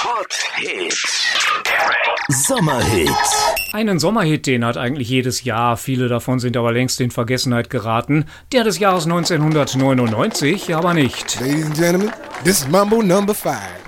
Hot-Hit. Sommerhit. Einen Sommerhit, den hat eigentlich jedes Jahr. Viele davon sind aber längst in Vergessenheit geraten. Der des Jahres 1999 aber nicht. Ladies and gentlemen, this is Mambo number 5.